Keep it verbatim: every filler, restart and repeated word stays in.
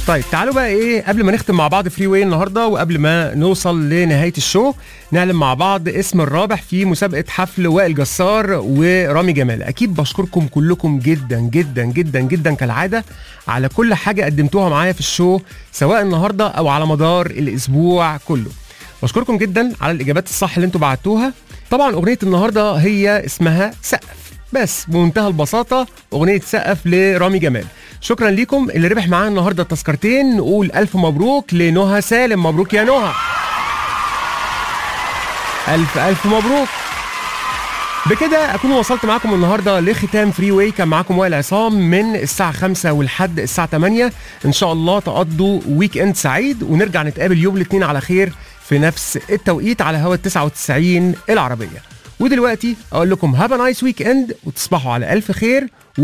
طيب تعالوا بقى ايه قبل ما نختم مع بعض فري واي النهارده، وقبل ما نوصل لنهايه الشو نعلن مع بعض اسم الرابح في مسابقه حفل وائل جسار ورامي جمال. اكيد بشكركم كلكم جدا جدا جدا جدا كالعاده على كل حاجه قدمتوها معايا في الشو، سواء النهارده او على مدار الاسبوع كله. بشكركم جدا على الاجابات الصح اللي انتوا بعتوها. طبعا اغنيه النهارده هي اسمها سقف، بس بمنتهى البساطه اغنيه سقف لرامي جمال. شكرا ليكم. اللي ربح معانا النهارده التذكرتين نقول الف مبروك لنهى سالم. مبروك يا نهى، الف الف مبروك. بكده اكون وصلت معاكم النهارده لختام فري واي. كان معاكم وائل عصام من الساعه خمسة ولحد الساعه تمانية. ان شاء الله تقضوا ويك اند سعيد، ونرجع نتقابل يوم الاثنين على خير في نفس التوقيت على هوا تسعة وتسعين العربيه. ودلوقتي اقول لكم هاف ا نايس ويك اند، وتصبحوا على الف خير.